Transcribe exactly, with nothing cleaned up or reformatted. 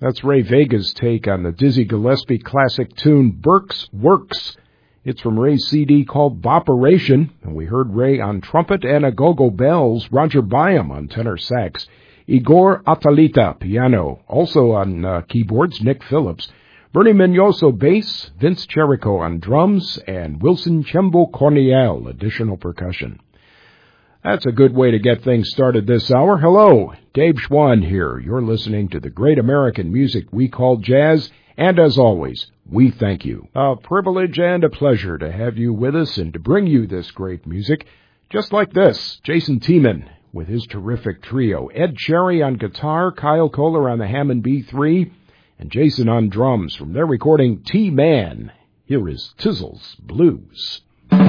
That's Ray Vega's take on the Dizzy Gillespie classic tune Burke's Works. It's from Ray's C D called Bopperation, and we heard Ray on trumpet and a-go-go bells, Roger Byam on tenor sax, Igor Atalita piano, also on uh, keyboards, Nick Phillips, Bernie Mignoso bass, Vince Cherico on drums, and Wilson Chembo Corniel additional percussion. That's a good way to get things started this hour. Hello, Dave Schwann here. You're listening to the great American music we call jazz, and as always, we thank you. A privilege and a pleasure to have you with us and to bring you this great music, just like this. Jason Tiemann with his terrific trio. Ed Cherry on guitar, Kyle Kohler on the Hammond B three, and Jason on drums from their recording T-Man. Here is Tizzle's Blues.